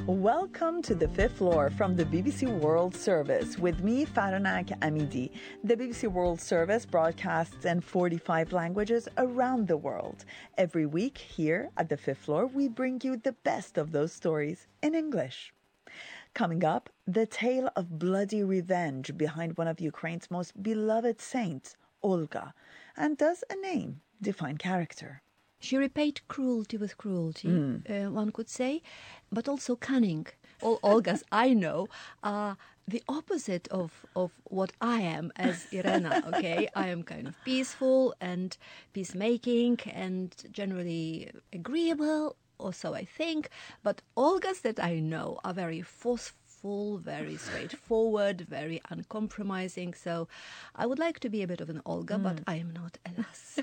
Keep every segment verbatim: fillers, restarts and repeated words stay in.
Welcome to the fifth floor from the B B C World Service with me, Faranak Amidi. The B B C World Service broadcasts in forty-five languages around the world. Every week here at the fifth floor, we bring you the best of those stories in English. Coming up, the tale of bloody revenge behind one of Ukraine's most beloved saints, Olga. And does a name define character? She repaid cruelty with cruelty, mm. uh, one could say, but also cunning. All Olgas I know are the opposite of, of what I am as Irena, okay? I am kind of peaceful and peacemaking and generally agreeable, or so I think. But Olgas that I know are very forceful, very straightforward, very uncompromising. So I would like to be a bit of an Olga, mm. but I am not, alas.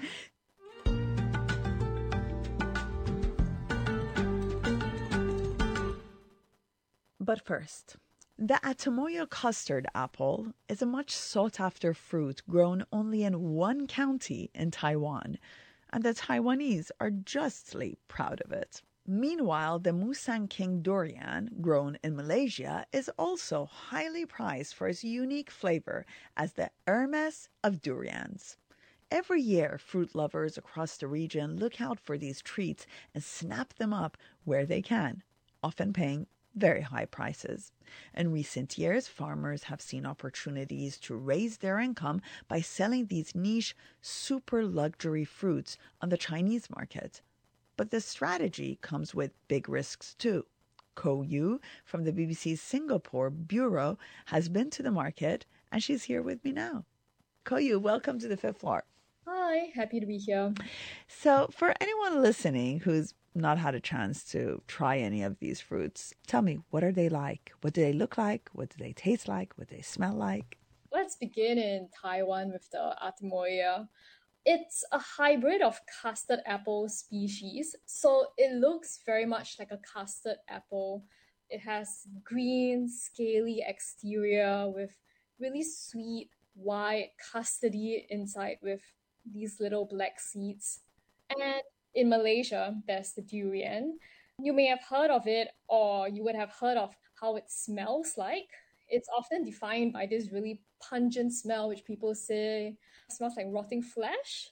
But first, the Atomoya custard apple is a much sought-after fruit grown only in one county in Taiwan, and the Taiwanese are justly proud of it. Meanwhile, the Musang King durian, grown in Malaysia, is also highly prized for its unique flavor as the Hermes of durians. Every year, fruit lovers across the region look out for these treats and snap them up where they can, often paying very high prices. In recent years, farmers have seen opportunities to raise their income by selling these niche, super luxury fruits on the Chinese market. But the strategy comes with big risks too. Ko Yu from the B B C's Singapore Bureau has been to the market, and she's here with me now. Ko Yu, welcome to the fifth floor. Hi, happy to be here. So for anyone listening who's not had a chance to try any of these fruits, tell me, what are they like? What do they look like? What do they taste like? What do they smell like? Let's begin in Taiwan with the Atomoya. It's a hybrid of custard apple species, so it looks very much like a custard apple. It has green, scaly exterior with really sweet, white, custardy inside with these little black seeds. And in Malaysia, there's the durian. You may have heard of it, or you would have heard of how it smells like. It's often defined by this really pungent smell, which people say smells like rotting flesh.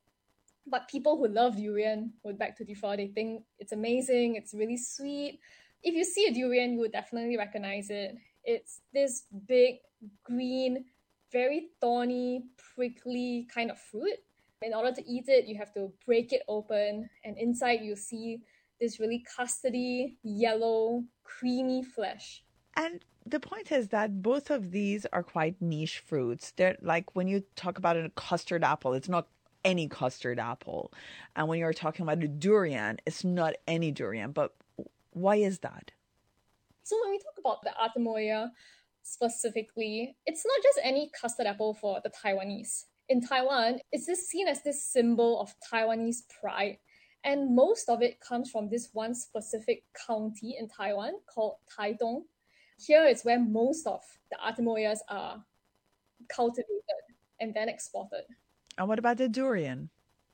But people who love durian would beg to differ. They think it's amazing, it's really sweet. If you see a durian, you would definitely recognize it. It's this big, green, very thorny, prickly kind of fruit. In order to eat it, you have to break it open, and inside you see this really custardy, yellow, creamy flesh. And the point is that both of these are quite niche fruits. They're like, when you talk about a custard apple, it's not any custard apple. And when you're talking about a durian, it's not any durian. But why is that? So when we talk about the Atomoya specifically, it's not just any custard apple for the Taiwanese. In Taiwan, it's this seen as this symbol of Taiwanese pride. And most of it comes from this one specific county in Taiwan called Taitung. Here is where most of the Atomoyas are cultivated and then exported. And what about the durian?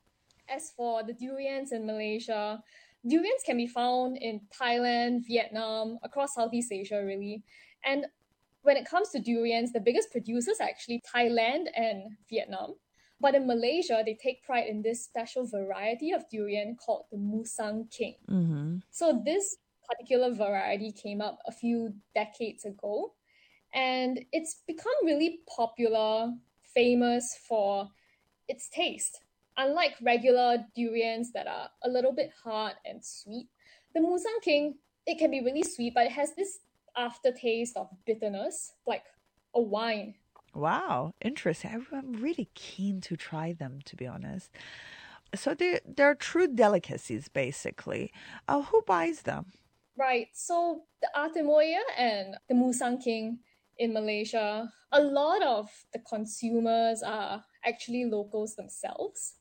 As for the durians in Malaysia, durians can be found in Thailand, Vietnam, across Southeast Asia really. And when it comes to durians, the biggest producers are actually Thailand and Vietnam. But in Malaysia, they take pride in this special variety of durian called the Musang King. Mm-hmm. So this particular variety came up a few decades ago, and it's become really popular, famous for its taste. Unlike regular durians that are a little bit hard and sweet, the Musang King, it can be really sweet, but it has this aftertaste of bitterness, like a wine. Wow, interesting. I'm really keen to try them, to be honest. So they, they're true delicacies, basically. Uh, who buys them? Right, so the Atomoya and the Musang King in Malaysia, a lot of the consumers are actually locals themselves.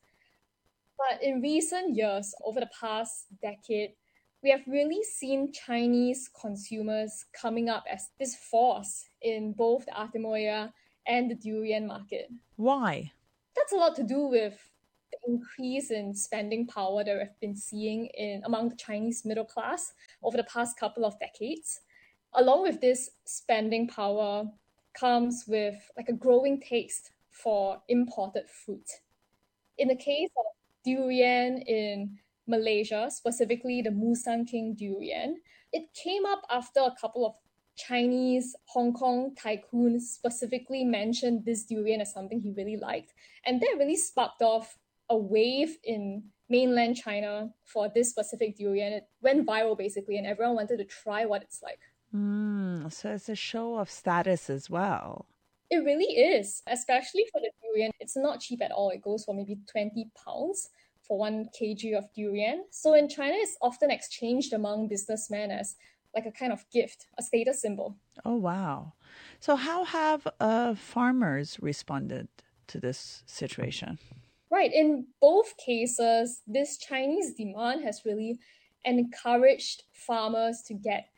But in recent years, over the past decade, we have really seen Chinese consumers coming up as this force in both the Atomoya and the durian market. Why? That's a lot to do with the increase in spending power that we've been seeing in among the Chinese middle class over the past couple of decades. Along with this spending power comes with like a growing taste for imported fruit. In the case of durian in Malaysia, specifically the Musang King durian, it came up after a couple of Chinese Hong Kong tycoons specifically mentioned this durian as something he really liked. And that really sparked off a wave in mainland China for this specific durian. It went viral basically, and everyone wanted to try what it's like. Mm, so it's a show of status as well. It really is, especially for the durian. It's not cheap at all. It goes for maybe twenty pounds for one kilogram of durian. So in China, it's often exchanged among businessmen as like a kind of gift, a status symbol. Oh, wow. So how have uh, farmers responded to this situation? Right. In both cases, this Chinese demand has really encouraged farmers to get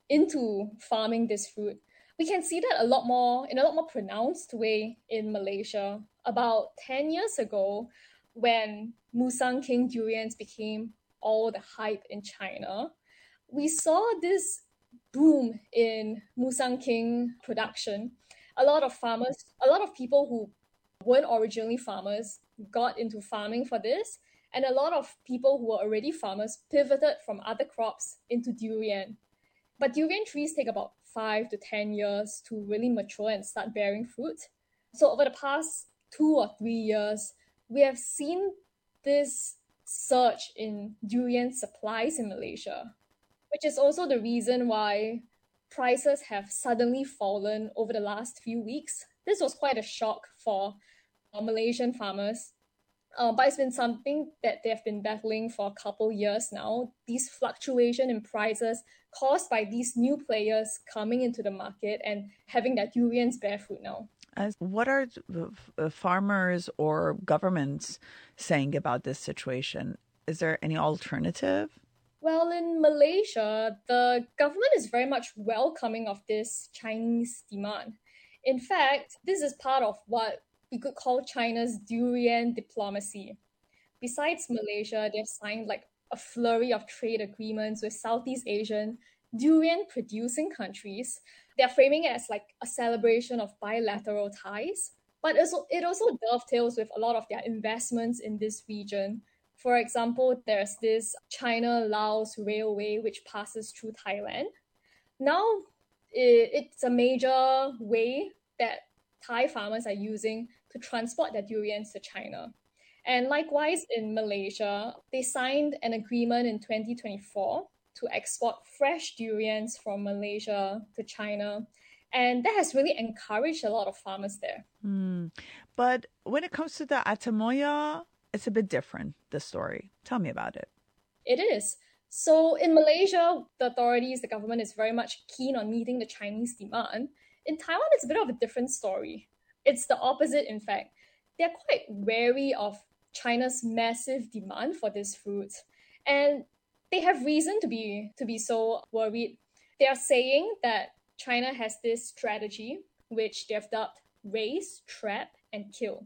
into farming this fruit. We can see that a lot more, in a lot more pronounced way in Malaysia. About ten years ago, when Musang King durians became all the hype in China, we saw this boom in Musang King production. A lot of farmers, a lot of people who weren't originally farmers got into farming for this, and a lot of people who were already farmers pivoted from other crops into durian. But durian trees take about five to ten years to really mature and start bearing fruit. So over the past two or three years, we have seen this surge in durian supplies in Malaysia, which is also the reason why prices have suddenly fallen over the last few weeks. This was quite a shock for uh, Malaysian farmers, uh, but it's been something that they've been battling for a couple years now. These fluctuation in prices caused by these new players coming into the market and having their durians bear fruit now. As what are uh, farmers or governments saying about this situation? Is there any alternative? Well, in Malaysia, the government is very much welcoming of this Chinese demand. In fact, this is part of what we could call China's durian diplomacy. Besides Malaysia, they've signed like a flurry of trade agreements with Southeast Asian durian producing countries. They're framing it as like a celebration of bilateral ties, but also, it also dovetails with a lot of their investments in this region. For example, there's this China-Laos railway which passes through Thailand. Now, it, it's a major way that Thai farmers are using to transport their durians to China. And likewise in Malaysia, they signed an agreement in twenty twenty-four to export fresh durians from Malaysia to China. And that has really encouraged a lot of farmers there. Mm. But when it comes to the Atemoya, it's a bit different, the story. Tell me about it. It is. So in Malaysia, the authorities, the government is very much keen on meeting the Chinese demand. In Taiwan, it's a bit of a different story. It's the opposite, in fact. They're quite wary of China's massive demand for this fruit. And they have reason to be to be so worried. They are saying that China has this strategy, which they have dubbed raise, trap, and kill.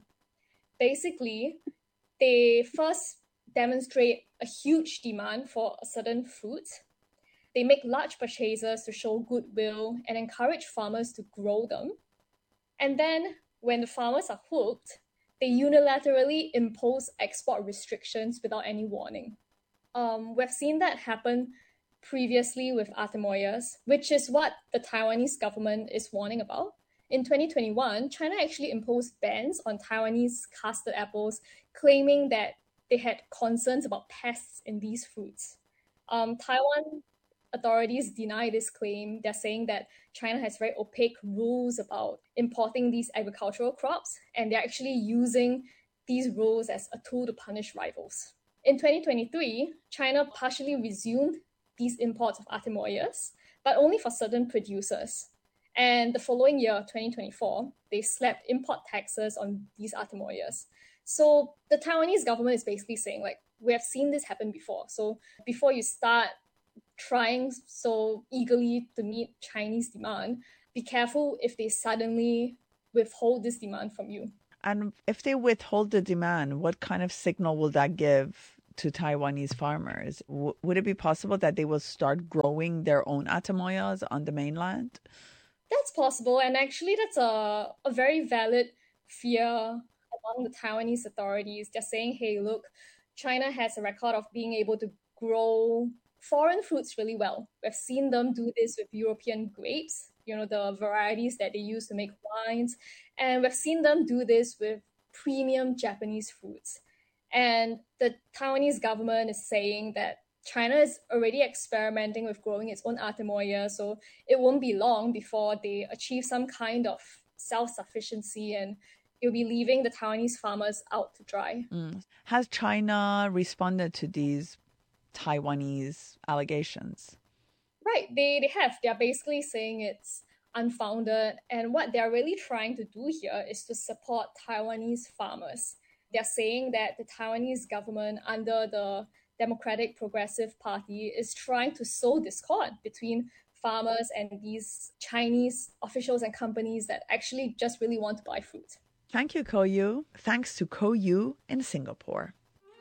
Basically, they first demonstrate a huge demand for a certain fruit. They make large purchases to show goodwill and encourage farmers to grow them. And then, when the farmers are hooked, they unilaterally impose export restrictions without any warning. Um, we've seen that happen previously with Atemoyas, which is what the Taiwanese government is warning about. In twenty twenty-one, China actually imposed bans on Taiwanese custard apples, claiming that they had concerns about pests in these fruits. Um, Taiwan authorities deny this claim. They're saying that China has very opaque rules about importing these agricultural crops, and they're actually using these rules as a tool to punish rivals. In twenty twenty-three, China partially resumed these imports of Atemoyas, but only for certain producers. And the following year, twenty twenty-four, they slapped import taxes on these Atemoyas. So the Taiwanese government is basically saying, like, we have seen this happen before. So before you start trying so eagerly to meet Chinese demand, be careful if they suddenly withhold this demand from you. And if they withhold the demand, what kind of signal will that give to Taiwanese farmers? W- would it be possible that they will start growing their own Atemoyas on the mainland? That's possible, and actually that's a, a very valid fear among the Taiwanese authorities. They're saying, hey, look, China has a record of being able to grow foreign fruits really well. We've seen them do this with European grapes, you know, the varieties that they use to make wines. And we've seen them do this with premium Japanese fruits. And the Taiwanese government is saying that China is already experimenting with growing its own Atemoya, so it won't be long before they achieve some kind of self-sufficiency, and it'll be leaving the Taiwanese farmers out to dry. Mm. Has China responded to these Taiwanese allegations? Right, they, they have. They're basically saying it's unfounded, and what they're really trying to do here is to support Taiwanese farmers. They're saying that the Taiwanese government under the Democratic Progressive Party is trying to sow discord between farmers and these Chinese officials and companies that actually just really want to buy fruit. Thank you, Ko Yu. Thanks to Ko Yu in Singapore.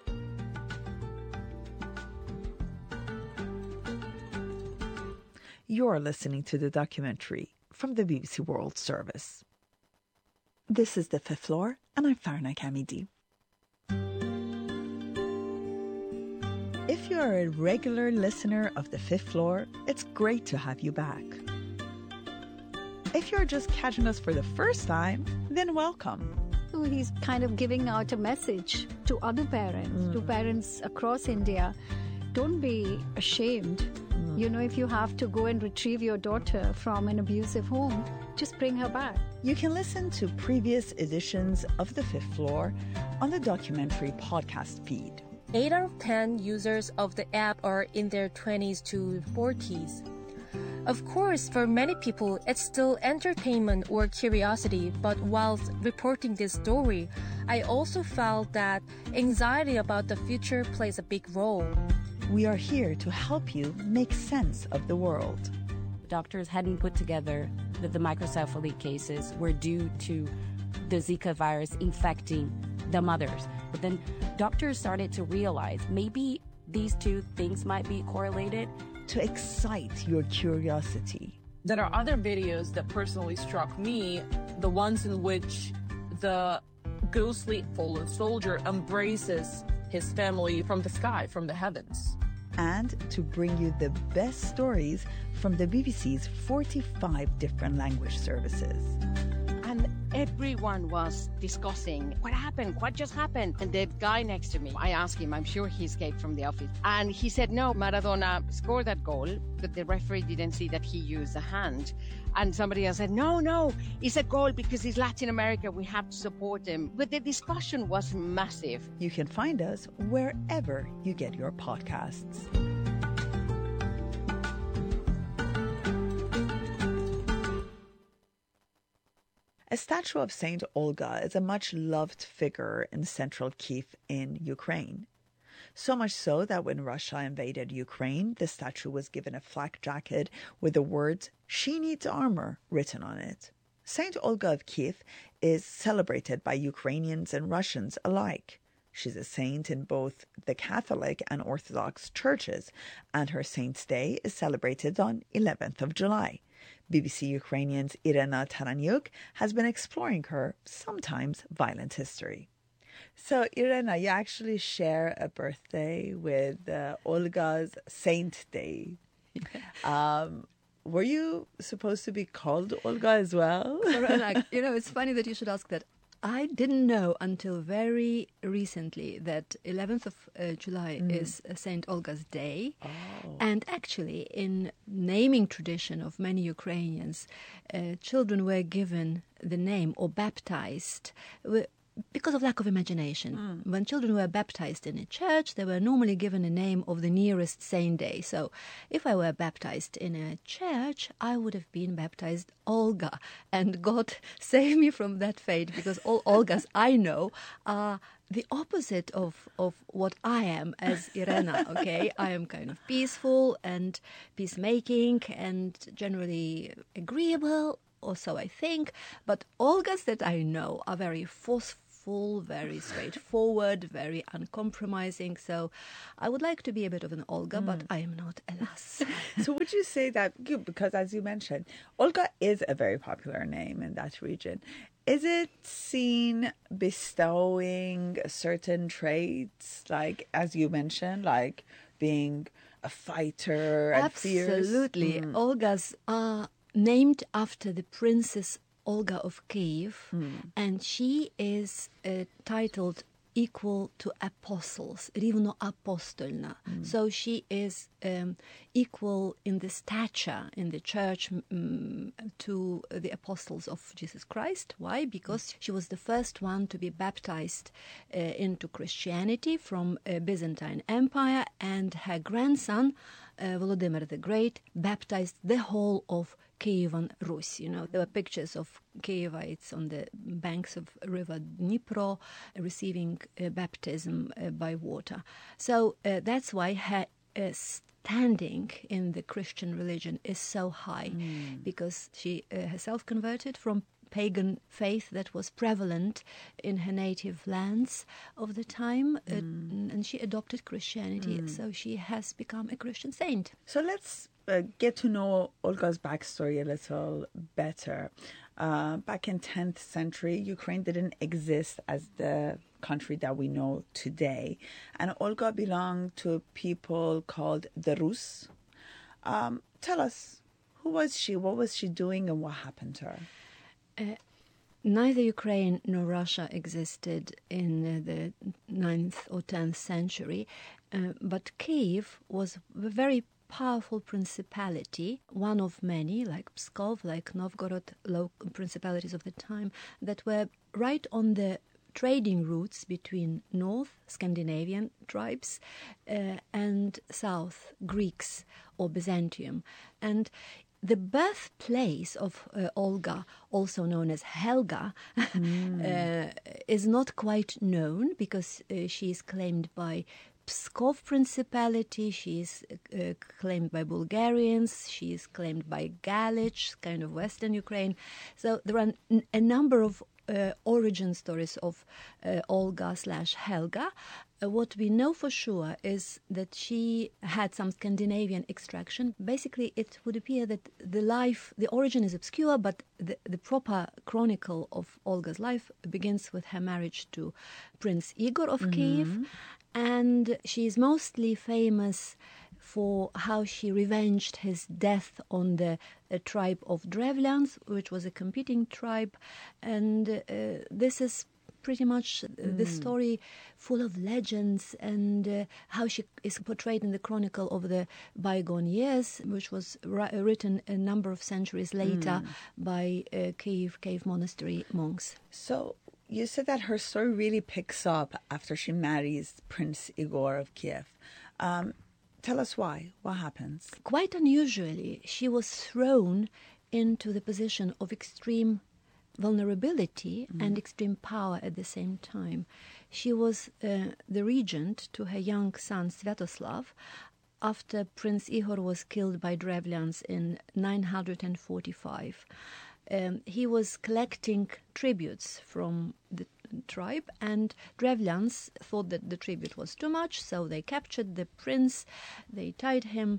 You're listening to the documentary from the B B C World Service. This is The Fifth Floor, and I'm Farna Kamidi. If you're a regular listener of The Fifth Floor, it's great to have you back. If you're just catching us for the first time, then welcome. So he's kind of giving out a message to other parents, mm. to parents across India. Don't be ashamed. Mm. You know, if you have to go and retrieve your daughter from an abusive home, just bring her back. You can listen to previous editions of The Fifth Floor on the documentary podcast feed. eight out of ten users of the app are in their twenties to forties. Of course, for many people, it's still entertainment or curiosity, but whilst reporting this story, I also felt that anxiety about the future plays a big role. We are here to help you make sense of the world. Doctors hadn't put together that the microcephaly cases were due to the Zika virus infecting the mothers. But then doctors started to realize maybe these two things might be correlated. To excite your curiosity. There are other videos that personally struck me, the ones in which the ghostly fallen soldier embraces his family from the sky, from the heavens. And to bring you the best stories from the B B C's forty-five different language services. And everyone was discussing what happened, what just happened. And the guy next to me, I asked him, I'm sure he escaped from the office. And he said, no, Maradona scored that goal, but the referee didn't see that he used a hand. And somebody else said, no, no, it's a goal because he's Latin America. We have to support him. But the discussion was massive. You can find us wherever you get your podcasts. A statue of Saint Olga is a much-loved figure in central Kyiv in Ukraine. So much so that when Russia invaded Ukraine, the statue was given a flak jacket with the words, "She needs armor," written on it. Saint Olga of Kyiv is celebrated by Ukrainians and Russians alike. She's a saint in both the Catholic and Orthodox churches, and her Saint's Day is celebrated on eleventh of July. B B C Ukrainian's Irena Taranyuk has been exploring her sometimes violent history. So, Irena, you actually share a birthday with uh, Olga's Saint Day. um, were you supposed to be called Olga as well? You know, it's funny that you should ask that. I didn't know until very recently that eleventh of uh, July mm. is Saint Olga's Day. Oh. And actually, in naming tradition of many Ukrainians, uh, children were given the name or baptized because of lack of imagination. Mm. When children were baptized in a church, they were normally given a name of the nearest saint day. So if I were baptized in a church, I would have been baptized Olga. And God save me from that fate, because all Olgas I know are the opposite of, of what I am as Irena, okay? I am kind of peaceful and peacemaking and generally agreeable. or so I think. But Olgas that I know are very forceful, very straightforward, very uncompromising. So I would like to be a bit of an Olga, mm. but I am not, alas. So would you say that, because as you mentioned, Olga is a very popular name in that region. Is it seen bestowing certain traits, like, as you mentioned, like being a fighter and fierce? Absolutely. Mm. Olgas are named after the Princess Olga of Kiev, mm. and she is uh, titled equal to apostles, Rivno apostolna. Mm. So she is um, equal in the stature in the church um, to the apostles of Jesus Christ. Why? Because she was the first one to be baptized uh, into Christianity from uh, Byzantine Empire, and her grandson, uh, Volodymyr the Great, baptized the whole of Kievan Rus. You know, there were pictures of Kievites on the banks of river Dnipro receiving uh, baptism uh, by water. So uh, that's why her uh, standing in the Christian religion is so high, mm. because she uh, herself converted from pagan faith that was prevalent in her native lands of the time, mm. uh, and she adopted Christianity, mm. so she has become a Christian saint. So let's uh, get to know Olga's backstory a little better. Uh, back in tenth century, Ukraine didn't exist as the country that we know today, and Olga belonged to a people called the Rus. Um, tell us, who was she, what was she doing, and what happened to her? Uh, neither Ukraine nor Russia existed in uh, the ninth or tenth century, uh, but Kiev was a very powerful principality, one of many, like Pskov, like Novgorod, local principalities of the time, that were right on the trading routes between north Scandinavian tribes uh, and south Greeks or Byzantium. And the birthplace of uh, Olga, also known as Helga, mm. uh, is not quite known, because uh, she is claimed by Pskov Principality, she is uh, claimed by Bulgarians, she is claimed by Galich, kind of Western Ukraine. So there are n- a number of uh, origin stories of uh, Olga slash Helga. Uh, what we know for sure is that she had some Scandinavian extraction. Basically, it would appear that the life, the origin is obscure, but the, the proper chronicle of Olga's life begins with her marriage to Prince Igor of mm-hmm. Kiev. And she is mostly famous for how she revenged his death on the uh, tribe of Drevlians, which was a competing tribe. And uh, this is pretty much mm. the story, full of legends, and uh, how she is portrayed in the chronicle of the bygone years, which was ri- written a number of centuries later mm. by uh, Kiev cave monastery monks. So you said that her story really picks up after she marries Prince Igor of Kiev. Um, tell us why. What happens? Quite unusually, she was thrown into the position of extreme vulnerability mm. and extreme power at the same time. She was uh, the regent to her young son Sviatoslav after Prince Ihor was killed by Drevlians in nine hundred forty-five. Um, he was collecting tributes from the tribe, and Drevlians thought that the tribute was too much, so they captured the prince, they tied him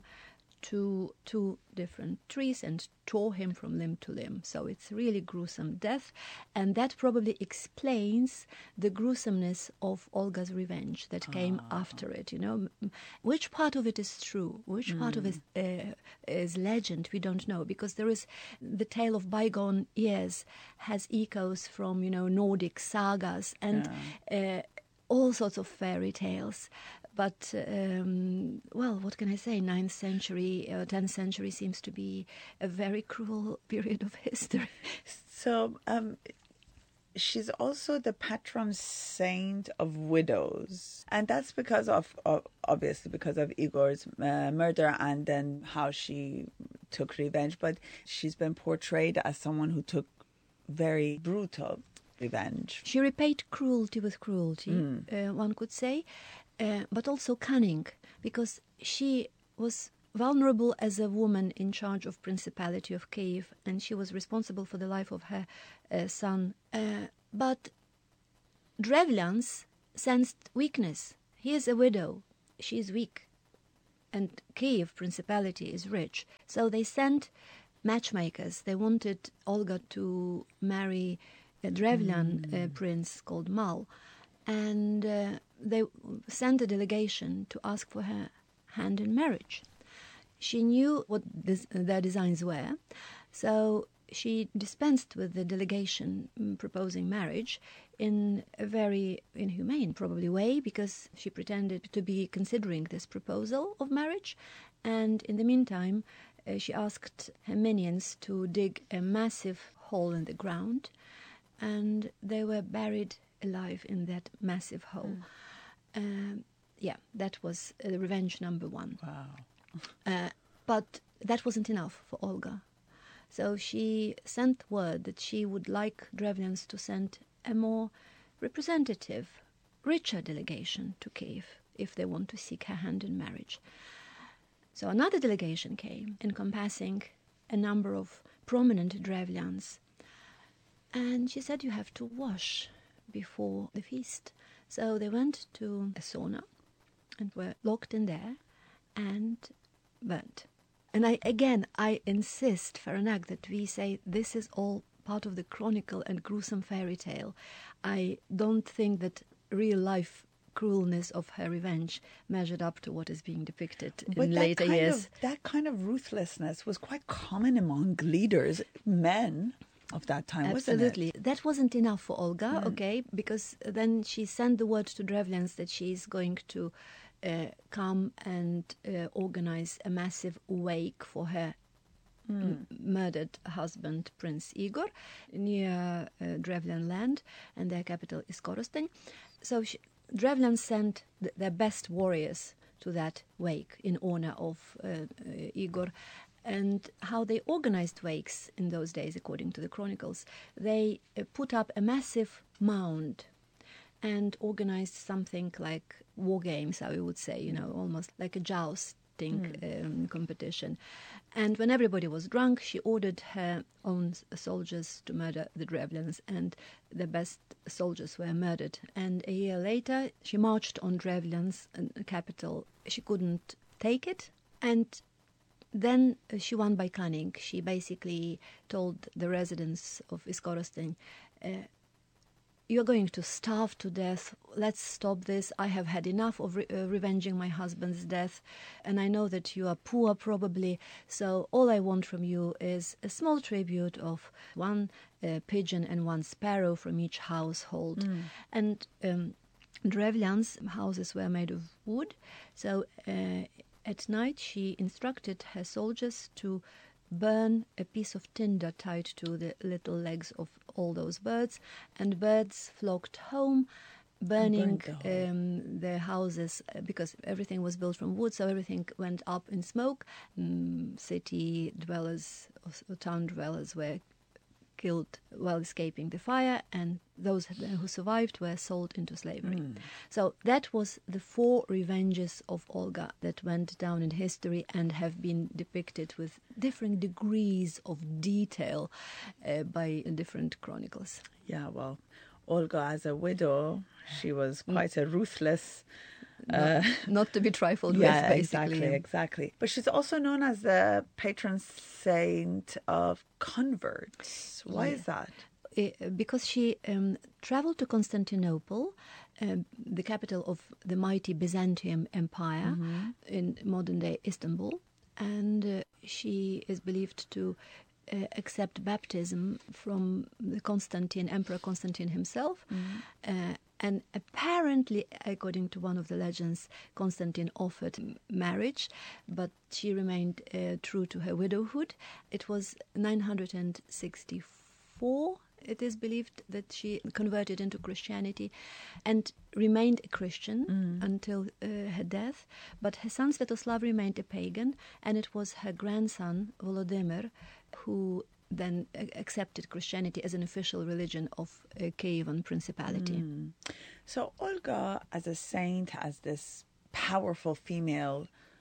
to two different trees and tore him from limb to limb. So it's really gruesome death, and that probably explains the gruesomeness of Olga's revenge that came ah. after it. You know, which part of it is true, which mm. part of it uh, is legend, we don't know, because there is the tale of bygone years has echoes from, you know, Nordic sagas and yeah. uh, all sorts of fairy tales. But, um, well, what can I say? ninth century, uh, tenth century seems to be a very cruel period of history. So um, she's also the patron saint of widows. And that's because of, of obviously, because of Igor's uh, murder and then how she took revenge. But she's been portrayed as someone who took very brutal revenge. She repaid cruelty with cruelty, mm. uh, one could say. Uh, but also cunning, because she was vulnerable as a woman in charge of Principality of Kiev, and she was responsible for the life of her uh, son. Uh, but Drevlians sensed weakness. He is a widow. She is weak. And Kiev Principality is rich. So they sent matchmakers. They wanted Olga to marry a Drevlian mm. uh, prince called Mal. And uh, they sent a delegation to ask for her hand in marriage. She knew what this, their designs were, so she dispensed with the delegation proposing marriage in a very inhumane, probably, way, because she pretended to be considering this proposal of marriage, and in the meantime uh, she asked her minions to dig a massive hole in the ground, and they were buried alive in that massive hole. Mm. Um, yeah, that was uh, revenge number one. Wow. Uh, but that wasn't enough for Olga. So she sent word that she would like Drevlians to send a more representative, richer delegation to Kiev if they want to seek her hand in marriage. So another delegation came, encompassing a number of prominent Drevlians. And she said, you have to wash before the feast. So they went to a sauna and were locked in there and burnt. And I again, I insist, Faranak, that we say this is all part of the chronicle and gruesome fairy tale. I don't think that real-life cruelness of her revenge measured up to what is being depicted but in that later kind years. Of, that kind of ruthlessness was quite common among leaders, men of that time, Absolutely. wasn't it? That wasn't enough for Olga, Mm. okay, because then she sent the word to Drevlians that she's going to uh, come and uh, organize a massive wake for her mm. m- murdered husband, Prince Igor, near uh, Drevlian land, and their capital is Korosteny. So she, Drevlians sent th- their best warriors to that wake in honor of uh, uh, Igor. And how they organized wakes in those days, according to the chronicles, they uh, put up a massive mound and organized something like war games, I would say, you know, almost like a jousting mm. um, competition. And when everybody was drunk, she ordered her own s- soldiers to murder the Drevlians, and the best soldiers were murdered. And a year later, she marched on Drevlians' uh, capital. She couldn't take it, and then uh, she won by cunning. She basically told the residents of Iskorosteny, uh, you're going to starve to death. Let's stop this. I have had enough of re- uh, revenging my husband's death, and I know that you are poor probably, so all I want from you is a small tribute of one uh, pigeon and one sparrow from each household. Mm. And um, Drevlians' houses were made of wood, so uh, at night she instructed her soldiers to burn a piece of tinder tied to the little legs of all those birds, and birds flocked home, burning the um, their houses, because everything was built from wood, so everything went up in smoke. Um, city dwellers, or town dwellers were killed while escaping the fire, and those who survived were sold into slavery. Mm. So that was the four revenges of Olga that went down in history and have been depicted with different degrees of detail uh, by different chronicles. Yeah, well, Olga as a widow, she was quite mm. a ruthless... Uh, not, not to be trifled yeah, with, basically. exactly, exactly. But she's also known as the patron saint of converts. Why yeah. is that? It, because she um, traveled to Constantinople, uh, the capital of the mighty Byzantium Empire, mm-hmm. in modern-day Istanbul, and uh, she is believed to uh, accept baptism from the Constantine, Emperor Constantine himself. Mm-hmm. Uh, And apparently, according to one of the legends, Constantine offered marriage, but she remained uh, true to her widowhood. It was nine hundred sixty-four, it is believed, that she converted into Christianity and remained a Christian mm. until uh, her death. But her son Svetoslav remained a pagan, and it was her grandson, Volodymyr, who then accepted Christianity as an official religion of uh, Kievan Principality. Mm. So Olga, as a saint, as this powerful female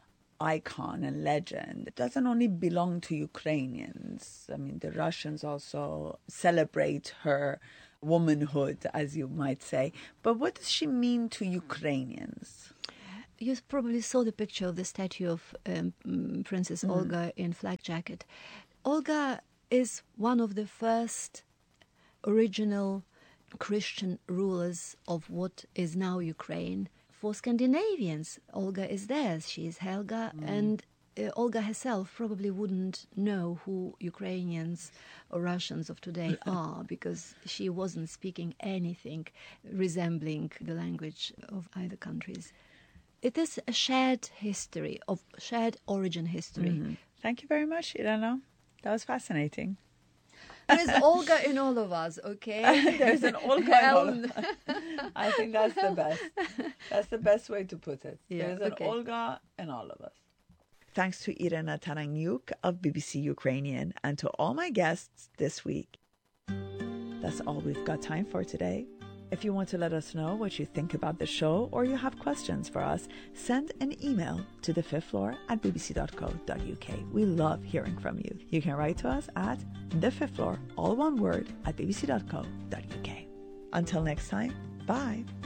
icon and legend. It doesn't only belong to Ukrainians. I mean, the Russians also celebrate her womanhood, as you might say. But what does she mean to Ukrainians? You probably saw the picture of the statue of um, Princess mm. Olga in flag jacket. Olga is one of the first original Christian rulers of what is now Ukraine. For Scandinavians, Olga is theirs. She is Helga, mm. and uh, Olga herself probably wouldn't know who Ukrainians or Russians of today are, because she wasn't speaking anything resembling the language of either countries. It is a shared history, of shared origin history. Mm-hmm. Thank you very much, Irena. That was fascinating. There is Olga in all of us, okay? There's an Olga in all of us. I think that's the best. That's the best way to put it. Yeah, There's an okay. Olga in all of us. Thanks to Irena Taranyuk of B B C Ukrainian and to all my guests this week. That's all we've got time for today. If you want to let us know what you think about the show or you have questions for us, send an email to the fifth floor at b b c dot co dot u k. We love hearing from you. You can write to us at the fifth floor, all one word, at b b c dot co dot u k. Until next time, bye.